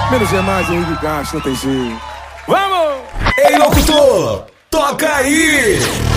Menos é mais, Henrique Castro, não tem jeito. Vamos! Ei, locutor, toca aí!